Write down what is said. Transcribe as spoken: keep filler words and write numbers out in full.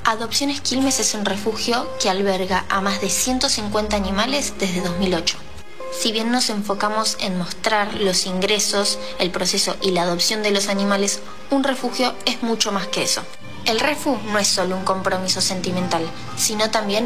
Adopciones Quilmes es un refugio que alberga a más de ciento cincuenta animales desde dos mil ocho. Si bien nos enfocamos en mostrar los ingresos, el proceso y la adopción de los animales, un refugio es mucho más que eso. El refu no es solo un compromiso sentimental, sino también